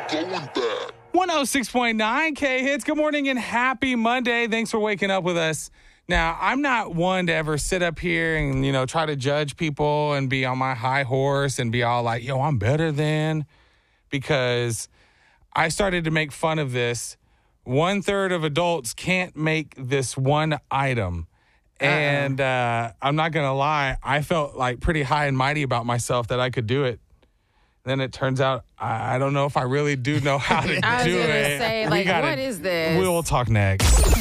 going back. 106.9 K-Hits. Good morning and happy Monday. Thanks for waking up with us. Now, I'm not one to ever sit up here and, try to judge people and be on my high horse and be all like, yo, I'm better than, because I started to make fun of this. 1/3 of adults can't make this one item. And I'm not going to lie, I felt like pretty high and mighty about myself that I could do it. Then it turns out I don't know if I really do know how to do it. I was going to say, what is this? We'll talk next.